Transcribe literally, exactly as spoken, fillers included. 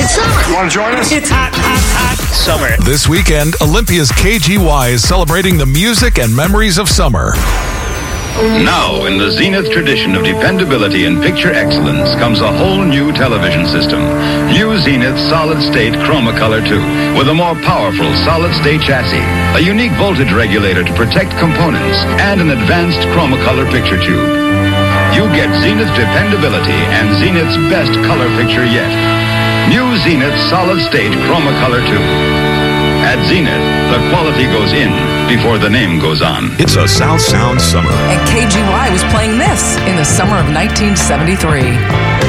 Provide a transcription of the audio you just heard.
It's summer. You want to join us? It's hot, hot, hot summer. This weekend, Olympia's K G Y is celebrating the music and memories of summer. Now, in the Zenith tradition of dependability and picture excellence, comes a whole new television system. New Zenith solid-state Chromacolor two, with a more powerful solid-state chassis, a unique voltage regulator to protect components, and an advanced Chromacolor picture tube. You get Zenith dependability and Zenith's best color picture yet. New Zenith solid-state Chromacolor two. At Zenith, the quality goes in before the name goes on. It's a South Sound summer. And K G Y was playing this in the summer of nineteen seventy-three.